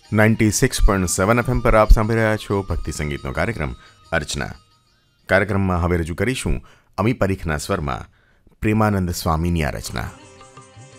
96.7 FM પર આપ સાંભળી રહ્યા છો ભક્તિ સંગીતનો કાર્યક્રમ અર્ચના. કાર્યક્રમમાં હવે રજૂ કરીશું અમી પરીખના સ્વરમાં પ્રેમાનંદ સ્વામીની આ રચના.